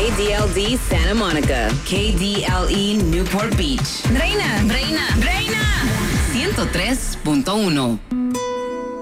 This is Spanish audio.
KDLD Santa Monica. KDLE Newport Beach. Reina 103.1.